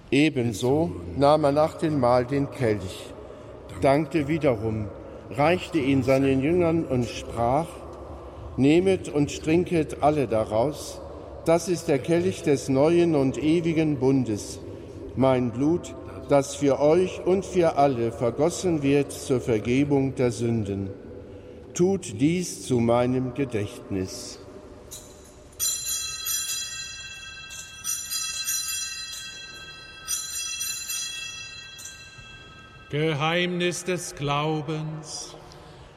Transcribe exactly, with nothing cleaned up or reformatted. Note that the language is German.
Ebenso nahm er nach dem Mahl den Kelch, dankte wiederum, reichte ihn seinen Jüngern und sprach: Nehmet und trinket alle daraus, das ist der Kelch des neuen und ewigen Bundes, mein Blut, das für euch und für alle vergossen wird zur Vergebung der Sünden. Tut dies zu meinem Gedächtnis. Geheimnis des Glaubens.